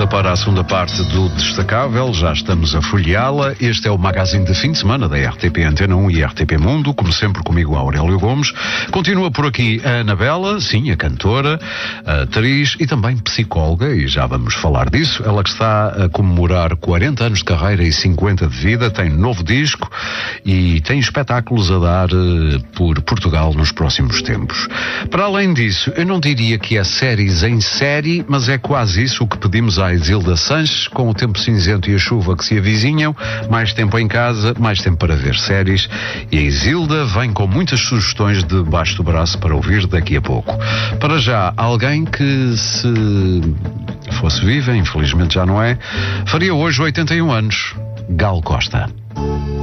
volta para a segunda parte do Destacável, já estamos a folheá-la. Este é o magazine de fim de semana da RTP Antena 1 e RTP Mundo, como sempre comigo Aurélio Gomes. Continua por aqui a Anabela, sim, a cantora, a atriz e também psicóloga, e já vamos falar disso. Ela que está a comemorar 40 anos de carreira e 50 de vida, tem novo disco e tem espetáculos a dar por Portugal nos próximos tempos. Para além disso, eu não diria que é séries em série, mas é quase isso o que pedimos à Isilda Sanches, com o tempo cinzento e a chuva que se avizinham, mais tempo em casa, mais tempo para ver séries, e a Isilda vem com muitas sugestões debaixo do braço para ouvir daqui a pouco. Para já, alguém que, se fosse viva, infelizmente já não é, faria hoje 81 anos, Gal Costa.